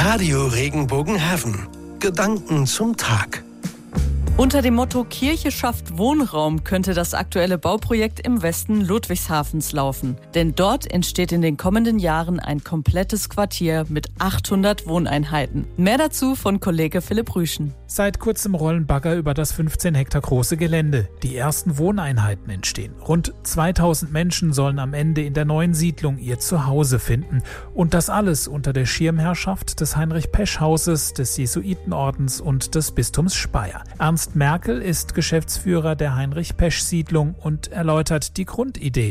Radio Regenbogenhaven. Gedanken zum Tag. Unter dem Motto Kirche schafft Wohnraum könnte das aktuelle Bauprojekt im Westen Ludwigshafens laufen. Denn dort entsteht in den kommenden Jahren ein komplettes Quartier mit 800 Wohneinheiten. Mehr dazu von Kollege Philipp Rüschen. Seit kurzem rollen Bagger über das 15 Hektar große Gelände. Die ersten Wohneinheiten entstehen. Rund 2000 Menschen sollen am Ende in der neuen Siedlung ihr Zuhause finden. Und das alles unter der Schirmherrschaft des Heinrich-Pesch-Hauses, des Jesuitenordens und des Bistums Speyer. Ernst Merkel ist Geschäftsführer der Heinrich-Pesch-Siedlung und erläutert die Grundidee